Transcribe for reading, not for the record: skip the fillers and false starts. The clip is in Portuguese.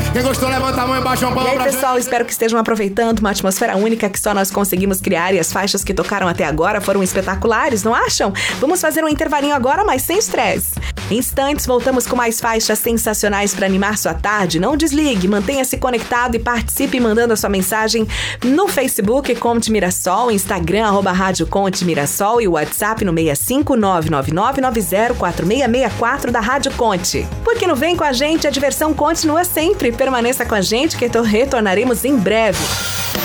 Quem gostou, levanta a mão e baixa uma palma E aí, pra pessoal, espero que estejam aproveitando uma atmosfera única que só nós conseguimos criar, e as faixas que tocaram até agora foram espetaculares, não acham? Vamos fazer um intervalinho agora, mas sem estresse. Em instantes, voltamos com mais faixas sensacionais para animar sua tarde. Não desligue, mantenha-se conectado e participe mandando a sua mensagem no Facebook Conte Mirassol, Instagram @Rádio Conte Mirassol e o WhatsApp no 65999904664 da Rádio Conte. Porque não vem com a gente, a diversão continua sempre. Permaneça com a gente que retornaremos em breve.